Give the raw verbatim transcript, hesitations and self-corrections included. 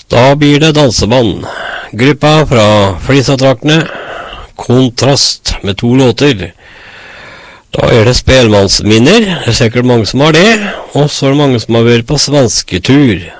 Da blir det danseband. Gruppa fra Flisatraktene, Kontrast med to låter. Da er det spelmannsminner, det er sikkert mange som har det, og så er det mange som har vært på svensketur.